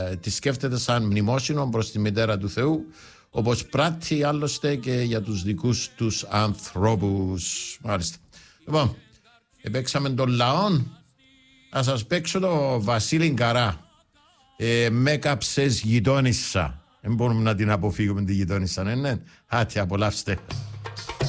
τη σκέφτεται σαν μνημόσυνο προς τη μητέρα του Θεού, όπως πράττει άλλωστε και για τους δικούς τους ανθρώπους. Μάλιστα. Λοιπόν, παίξαμε τον λαόν. Θα σας παίξω το Βασίλη Καρά. Με κάψες γειτόνισσα. Δεν μπορούμε να την αποφύγουμε τη γειτόνισσα, ναι. Άτε, απολαύστε.